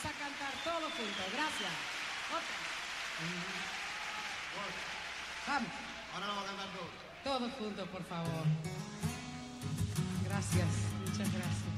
vamos a cantar todos juntos. Gracias. Otra. Vamos. Ahora lo vamos a cantar todos. Todos juntos, por favor. Gracias. Muchas gracias.